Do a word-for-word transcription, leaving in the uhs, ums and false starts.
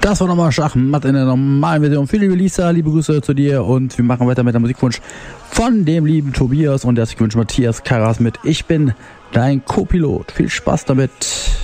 Das war nochmal Schachmatt in der normalen Version. Viele liebe Lisa, liebe Grüße zu dir und wir machen weiter mit der Musikwunsch von dem lieben Tobias und der Musikwunsch Matthias Karas mit Ich bin dein Co-Pilot. Viel Spaß damit.